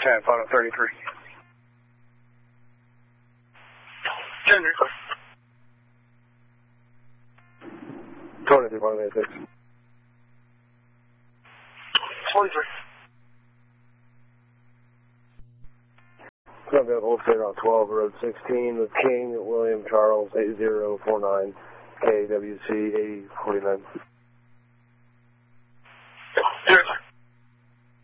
10, final 33. Junior. 23, final 86. 23. Columbia Holstein on 12, road 16 with King, William Charles, 8049, KWC 8049. Yes.